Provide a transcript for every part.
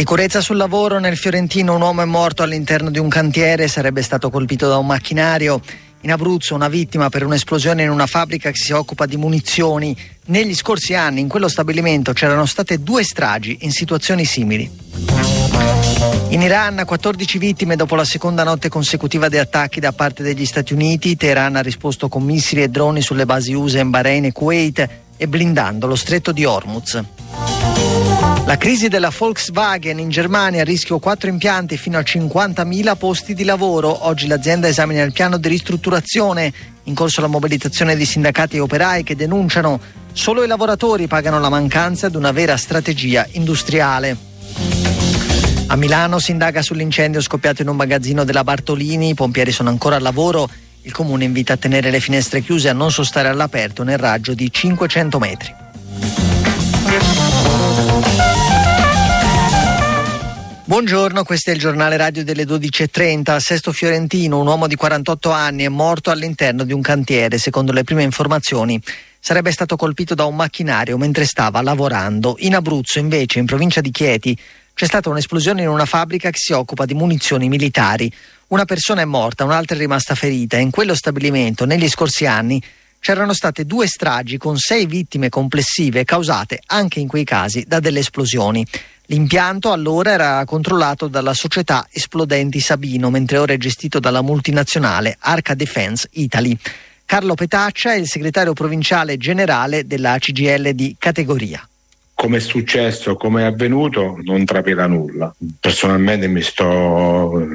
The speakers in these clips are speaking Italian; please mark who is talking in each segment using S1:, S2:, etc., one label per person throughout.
S1: Sicurezza sul lavoro. Nel Fiorentino un uomo è morto all'interno di un cantiere, sarebbe stato colpito da un macchinario. In Abruzzo una vittima per un'esplosione in una fabbrica che si occupa di munizioni. Negli scorsi anni in quello stabilimento c'erano state 2 stragi in situazioni simili. In Iran 14 vittime dopo la seconda notte consecutiva di attacchi da parte degli Stati Uniti. Teheran ha risposto con missili e droni sulle basi USA in Bahrain e Kuwait e blindando lo stretto di Hormuz. La crisi della Volkswagen in Germania, a rischio 4 impianti fino a 50.000 posti di lavoro. Oggi l'azienda esamina il piano di ristrutturazione. In corso la mobilitazione di sindacati e operai che denunciano solo i lavoratori pagano la mancanza di una vera strategia industriale. A Milano si indaga sull'incendio scoppiato in un magazzino della Bartolini. I pompieri sono ancora al lavoro. Il comune invita a tenere le finestre chiuse e a non sostare all'aperto nel raggio di 500 metri. Buongiorno, questo è il giornale radio delle 12.30. A Sesto Fiorentino un uomo di 48 anni è morto all'interno di un cantiere. Secondo le prime informazioni sarebbe stato colpito da un macchinario mentre stava lavorando. In Abruzzo invece, in provincia di Chieti, c'è stata un'esplosione in una fabbrica che si occupa di munizioni militari. Una persona è morta, un'altra è rimasta ferita. In quello stabilimento negli scorsi anni c'erano state 2 stragi con 6 vittime complessive causate anche in quei casi da delle esplosioni. L'impianto allora era controllato dalla società Esplodenti Sabino, mentre ora è gestito dalla multinazionale Arca Defense Italy. Carlo Petaccia è il segretario provinciale generale della CGIL di categoria.
S2: Come è successo, come è avvenuto, non trapela nulla. Personalmente mi sto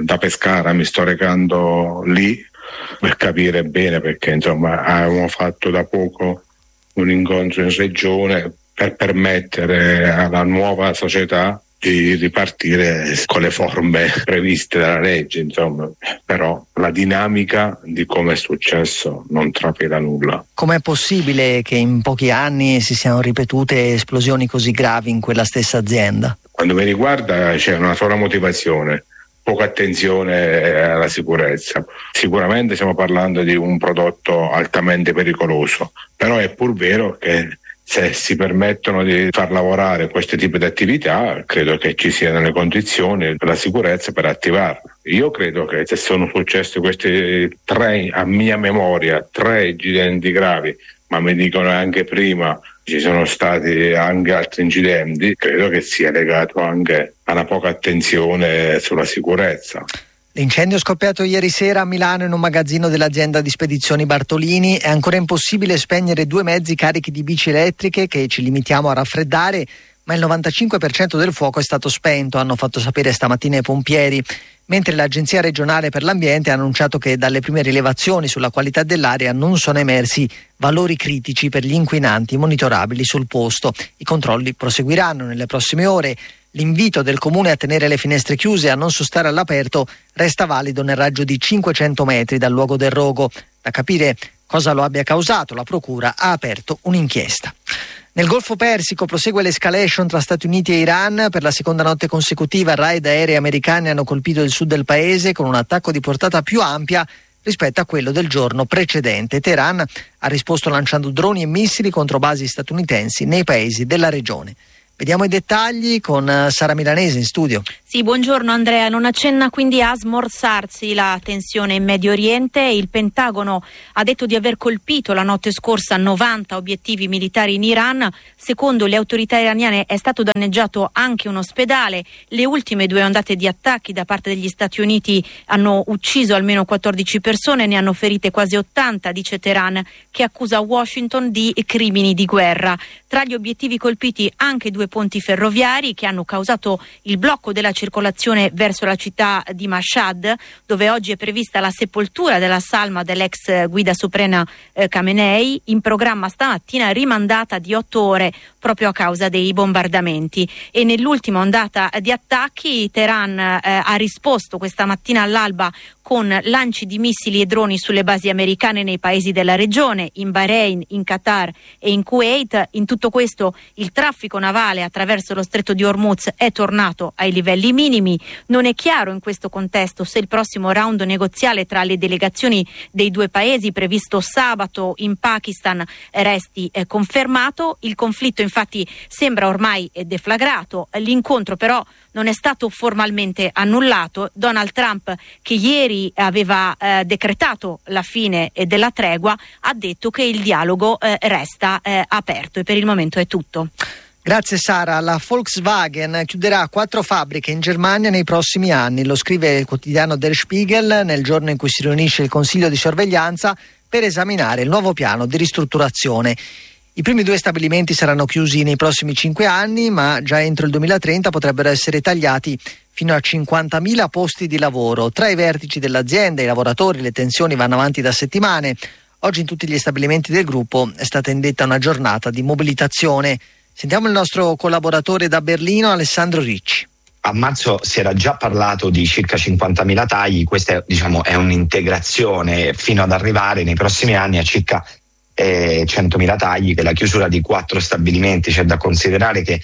S2: recando lì per capire bene, perché insomma abbiamo fatto da poco un incontro in regione per permettere alla nuova società di ripartire con le forme previste dalla legge, insomma. Però la dinamica di come è successo non trapela nulla.
S1: Com'è possibile che in pochi anni si siano ripetute esplosioni così gravi in quella stessa azienda?
S2: Quando mi riguarda c'è una sola motivazione: poca attenzione alla sicurezza. Sicuramente stiamo parlando di un prodotto altamente pericoloso, però è pur vero che se si permettono di far lavorare questo tipo di attività, credo che ci siano le condizioni per la sicurezza per attivarla. Io credo che se sono successi questi 3, a mia memoria, 3 incidenti gravi, ma mi dicono anche prima ci sono stati anche altri incidenti, credo che sia legato anche alla poca attenzione sulla sicurezza.
S1: L'incendio scoppiato ieri sera a Milano in un magazzino dell'azienda di spedizioni Bartolini. È ancora impossibile spegnere 2 mezzi carichi di bici elettriche che ci limitiamo a raffreddare, ma il 95% del fuoco è stato spento, hanno fatto sapere stamattina i pompieri, mentre l'Agenzia regionale per l'ambiente ha annunciato che dalle prime rilevazioni sulla qualità dell'aria non sono emersi valori critici per gli inquinanti monitorabili sul posto. I controlli proseguiranno nelle prossime ore. L'invito del comune a tenere le finestre chiuse e a non sostare all'aperto resta valido nel raggio di 500 metri dal luogo del rogo. Da capire cosa lo abbia causato, la procura ha aperto un'inchiesta. Nel Golfo Persico prosegue l'escalation tra Stati Uniti e Iran. Per la seconda notte consecutiva raid aerei americani hanno colpito il sud del paese con un attacco di portata più ampia rispetto a quello del giorno precedente. Teheran ha risposto lanciando droni e missili contro basi statunitensi nei paesi della regione. Vediamo i dettagli con Sara Milanese in studio.
S3: Sì, buongiorno Andrea. Non accenna quindi a smorzarsi la tensione in Medio Oriente. Il Pentagono ha detto di aver colpito la notte scorsa 90 obiettivi militari in Iran. Secondo le autorità iraniane è stato danneggiato anche un ospedale. Le ultime 2 ondate di attacchi da parte degli Stati Uniti hanno ucciso almeno 14 persone, ne hanno ferite quasi 80, dice Teheran, che accusa Washington di crimini di guerra. Tra gli obiettivi colpiti anche 2 ponti ferroviari che hanno causato il blocco della circolazione verso la città di Mashhad, dove oggi è prevista la sepoltura della salma dell'ex guida suprema Khamenei, in programma stamattina rimandata di 8 ore proprio a causa dei bombardamenti. E nell'ultima ondata di attacchi Teheran ha risposto questa mattina all'alba con lanci di missili e droni sulle basi americane nei paesi della regione, in Bahrain, in Qatar e in Kuwait. In tutto questo il traffico navale mondiale attraverso lo stretto di Hormuz è tornato ai livelli minimi. Non è chiaro in questo contesto se il prossimo round negoziale tra le delegazioni dei due paesi previsto sabato in Pakistan resti confermato. Il conflitto infatti sembra ormai deflagrato. L'incontro però non è stato formalmente annullato. Donald Trump, che ieri aveva decretato la fine della tregua, ha detto che il dialogo resta aperto, e per il momento è tutto.
S1: Grazie Sara. La Volkswagen chiuderà 4 fabbriche in Germania nei prossimi anni, lo scrive il quotidiano Der Spiegel nel giorno in cui si riunisce il Consiglio di sorveglianza per esaminare il nuovo piano di ristrutturazione. I primi 2 stabilimenti saranno chiusi nei prossimi 5 anni, ma già entro il 2030 potrebbero essere tagliati fino a 50.000 posti di lavoro. Tra i vertici dell'azienda, i lavoratori, le tensioni vanno avanti da settimane. Oggi in tutti gli stabilimenti del gruppo è stata indetta una giornata di mobilitazione. Sentiamo il nostro collaboratore da Berlino, Alessandro Ricci.
S4: A marzo si era già parlato di circa 50.000 tagli, questa è un'integrazione fino ad arrivare nei prossimi anni a circa 100.000 tagli, che è la chiusura di 4 stabilimenti. C'è da considerare che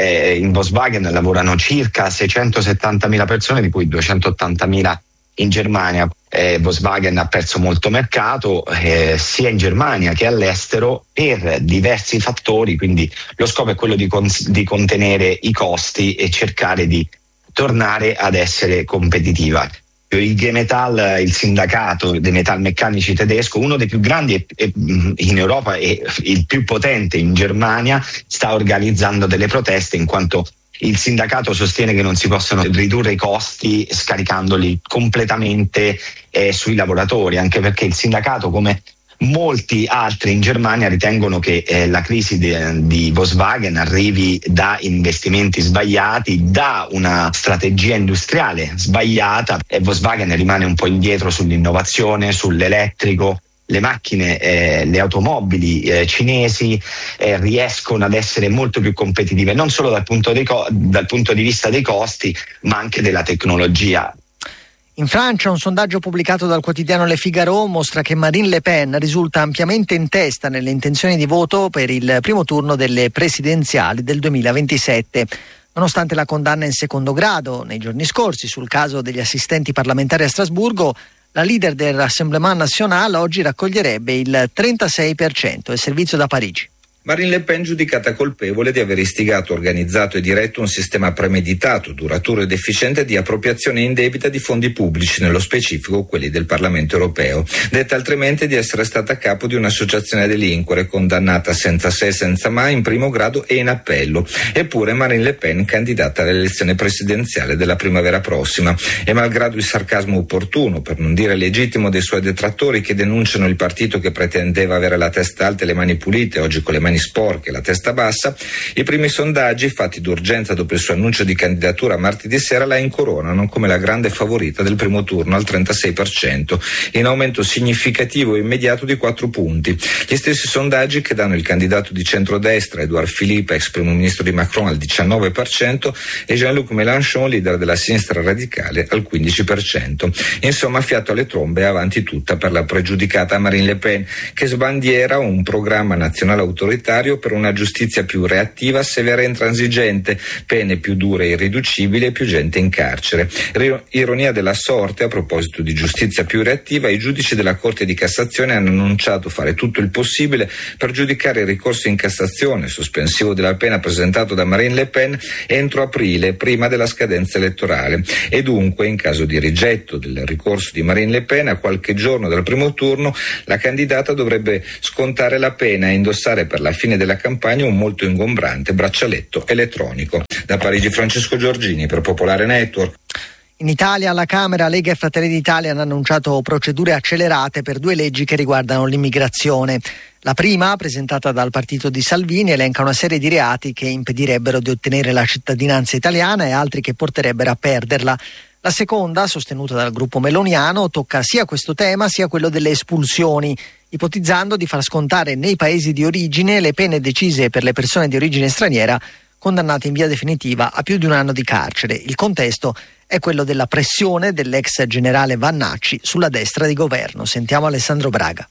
S4: in Volkswagen lavorano circa 670.000 persone, di cui 280.000 in Germania. Volkswagen ha perso molto mercato sia in Germania che all'estero per diversi fattori, quindi lo scopo è quello di contenere i costi e cercare di tornare ad essere competitiva. Il IG Metall, il sindacato dei metalmeccanici tedesco, uno dei più grandi in Europa e il più potente in Germania, sta organizzando delle proteste, in quanto il sindacato sostiene che non si possono ridurre i costi scaricandoli completamente sui lavoratori, anche perché il sindacato, come molti altri in Germania, ritengono che la crisi di Volkswagen arrivi da investimenti sbagliati, da una strategia industriale sbagliata, e Volkswagen rimane un po' indietro sull'innovazione, sull'elettrico. Le macchine, le automobili cinesi riescono ad essere molto più competitive, non solo dal punto di vista dei costi, ma anche della tecnologia.
S1: In Francia un sondaggio pubblicato dal quotidiano Le Figaro mostra che Marine Le Pen risulta ampiamente in testa nelle intenzioni di voto per il primo turno delle presidenziali del 2027. Nonostante la condanna in secondo grado nei giorni scorsi sul caso degli assistenti parlamentari a Strasburgo, la leader del Rassemblement National oggi raccoglierebbe il 36%. Il servizio da Parigi.
S5: Marine Le Pen giudicata colpevole di aver istigato, organizzato e diretto un sistema premeditato, duraturo ed efficiente di appropriazione indebita di fondi pubblici, nello specifico quelli del Parlamento europeo. Detta altrimenti di essere stata a capo di un'associazione a delinquere, condannata senza se e senza ma in primo grado e in appello. Eppure Marine Le Pen candidata all'elezione presidenziale della primavera prossima, e malgrado il sarcasmo opportuno, per non dire legittimo, dei suoi detrattori che denunciano il partito che pretendeva avere la testa alta e le mani pulite, oggi con le mani sporche e la testa bassa, i primi sondaggi fatti d'urgenza dopo il suo annuncio di candidatura martedì sera la incoronano come la grande favorita del primo turno al 36%, in aumento significativo e immediato di 4 punti. Gli stessi sondaggi che danno il candidato di centrodestra Edouard Philippe, ex primo ministro di Macron, al 19% e Jean-Luc Mélenchon, leader della sinistra radicale, al 15%. Insomma, fiato alle trombe avanti tutta per la pregiudicata Marine Le Pen, che sbandiera un programma nazionale autoritario per una giustizia più reattiva, severa e intransigente, pene più dure e irriducibili e più gente in carcere. Ironia della sorte, a proposito di giustizia più reattiva, i giudici della Corte di Cassazione hanno annunciato fare tutto il possibile per giudicare il ricorso in Cassazione sospensivo della pena presentato da Marine Le Pen entro aprile, prima della scadenza elettorale, e dunque in caso di rigetto del ricorso di Marine Le Pen a qualche giorno dal primo turno, la candidata dovrebbe scontare la pena e indossare per la fine della campagna un molto ingombrante braccialetto elettronico. Da Parigi Francesco Giorgini per Popolare Network.
S1: In Italia alla Camera Lega e Fratelli d'Italia hanno annunciato procedure accelerate per 2 leggi che riguardano l'immigrazione. La prima, presentata dal partito di Salvini, elenca una serie di reati che impedirebbero di ottenere la cittadinanza italiana e altri che porterebbero a perderla. La seconda, sostenuta dal gruppo meloniano, tocca sia questo tema sia quello delle espulsioni, ipotizzando di far scontare nei paesi di origine le pene decise per le persone di origine straniera condannate in via definitiva a più di 1 anno di carcere. Il contesto è quello della pressione dell'ex generale Vannacci sulla destra di governo. Sentiamo Alessandro Braga.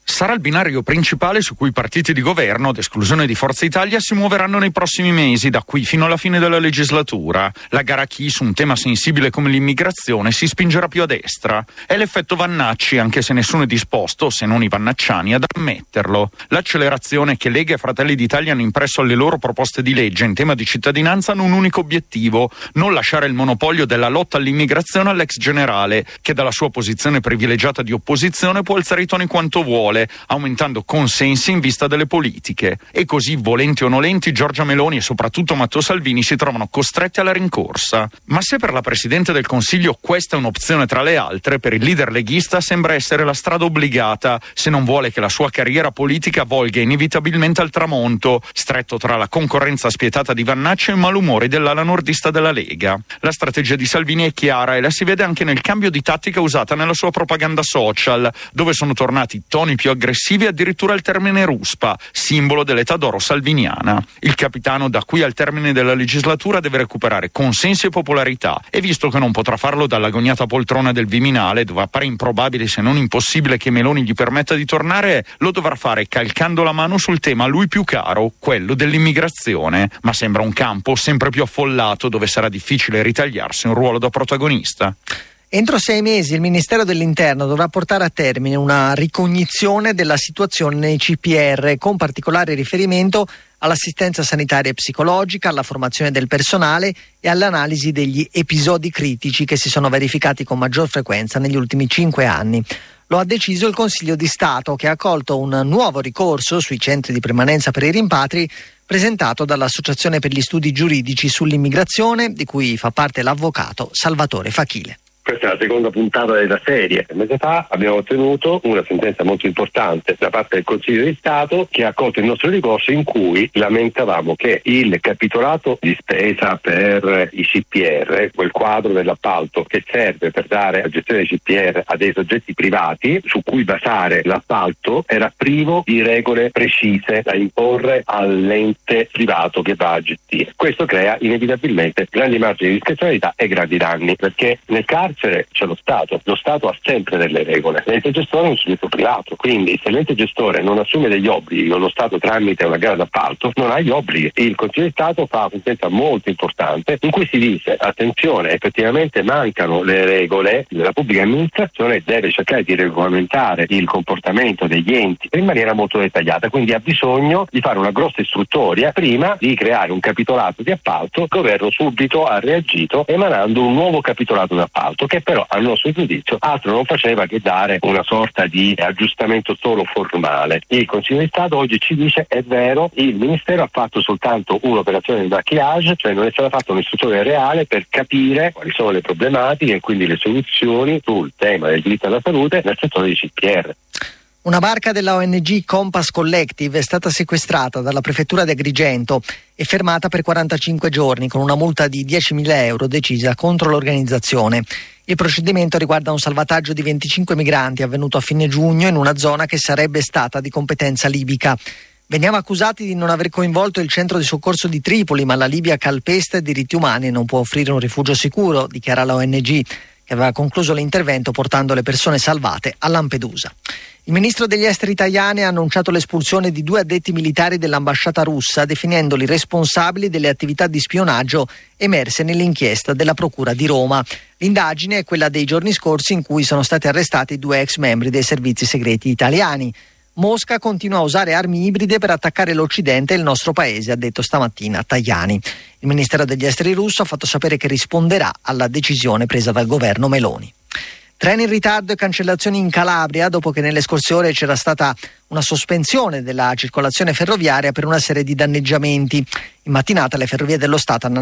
S6: Sarà il binario principale su cui i partiti di governo, ad esclusione di Forza Italia, si muoveranno nei prossimi mesi, da qui fino alla fine della legislatura. La gara a chi su un tema sensibile come l'immigrazione si spingerà più a destra. È l'effetto Vannacci, anche se nessuno è disposto, se non i vannacciani, ad ammetterlo. L'accelerazione che Lega e Fratelli d'Italia hanno impresso alle loro proposte di legge in tema di cittadinanza hanno un unico obiettivo: non lasciare il monopolio della lotta all'immigrazione all'ex generale, che dalla sua posizione privilegiata di opposizione può alzare i toni quanto vuole, aumentando consensi in vista delle politiche. E così, volenti o nolenti, Giorgia Meloni e soprattutto Matteo Salvini si trovano costretti alla rincorsa. Ma se per la Presidente del Consiglio questa è un'opzione tra le altre, per il leader leghista sembra essere la strada obbligata, se non vuole che la sua carriera politica volga inevitabilmente al tramonto, stretto tra la concorrenza spietata di Vannacci e il malumore dell'ala nordista della Lega. La strategia di Salvini è chiara e la si vede anche nel cambio di tattica usata nella sua propaganda social, dove sono tornati toni più aggressivi e addirittura il termine ruspa, simbolo dell'età d'oro salviniana. Il capitano, da qui al termine della legislatura, deve recuperare consensi e popolarità, e visto che non potrà farlo dall'agoniata poltrona del Viminale, dove appare improbabile se non impossibile che Meloni gli permetta di tornare, lo dovrà fare calcando la mano sul tema a lui più caro, quello dell'immigrazione. Ma sembra un campo sempre più affollato, dove sarà difficile ritagliarsi un ruolo da protagonista.
S1: Entro 6 mesi il Ministero dell'Interno dovrà portare a termine una ricognizione della situazione nei CPR, con particolare riferimento all'assistenza sanitaria e psicologica, alla formazione del personale e all'analisi degli episodi critici che si sono verificati con maggior frequenza negli ultimi 5 anni. Lo ha deciso il Consiglio di Stato, che ha accolto un nuovo ricorso sui centri di permanenza per i rimpatri presentato dall'Associazione per gli Studi Giuridici sull'Immigrazione, di cui fa parte l'avvocato Salvatore Fachile.
S7: Questa è la seconda puntata della serie. Un mese fa abbiamo ottenuto una sentenza molto importante da parte del Consiglio di Stato, che ha accolto il nostro ricorso, in cui lamentavamo che il capitolato di spesa per i CPR, quel quadro dell'appalto che serve per dare la gestione dei CPR a dei soggetti privati su cui basare l'appalto, era privo di regole precise da imporre all'ente privato che va a gestire. Questo crea inevitabilmente grandi margini di discrezionalità e grandi danni, perché nel caso c'è lo Stato ha sempre delle regole, l'ente gestore è un soggetto privato, quindi se l'ente gestore non assume degli obblighi con lo Stato tramite una gara d'appalto, non ha gli obblighi. Il Consiglio di Stato fa una sentenza molto importante in cui si dice: attenzione, effettivamente mancano le regole, la pubblica amministrazione deve cercare di regolamentare il comportamento degli enti in maniera molto dettagliata, quindi ha bisogno di fare una grossa istruttoria prima di creare un capitolato di appalto. Il governo subito ha reagito emanando un nuovo capitolato d'appalto, che però a nostro giudizio altro non faceva che dare una sorta di aggiustamento solo formale. Il Consiglio di Stato oggi ci dice: è vero, il Ministero ha fatto soltanto un'operazione di maquillage, cioè non è stata fatta un'istruzione reale per capire quali sono le problematiche e quindi le soluzioni sul tema del diritto alla salute nel settore dei CPR.
S1: Una barca della ONG Compass Collective è stata sequestrata dalla prefettura di Agrigento e fermata per 45 giorni con una multa di 10.000 euro decisa contro l'organizzazione. Il procedimento riguarda un salvataggio di 25 migranti avvenuto a fine giugno in una zona che sarebbe stata di competenza libica. Veniamo accusati di non aver coinvolto il centro di soccorso di Tripoli, ma la Libia calpesta i diritti umani e non può offrire un rifugio sicuro, dichiara la ONG, che aveva concluso l'intervento portando le persone salvate a Lampedusa. Il ministro degli esteri italiani ha annunciato l'espulsione di 2 addetti militari dell'ambasciata russa, definendoli responsabili delle attività di spionaggio emerse nell'inchiesta della Procura di Roma. L'indagine è quella dei giorni scorsi, in cui sono stati arrestati 2 ex membri dei servizi segreti italiani. Mosca continua a usare armi ibride per attaccare l'Occidente e il nostro paese, ha detto stamattina Tajani. Il Ministero degli Esteri russo ha fatto sapere che risponderà alla decisione presa dal governo Meloni. Treni in ritardo e cancellazioni in Calabria dopo che nelle scorse ore c'era stata una sospensione della circolazione ferroviaria per una serie di danneggiamenti. In mattinata le Ferrovie dello Stato hanno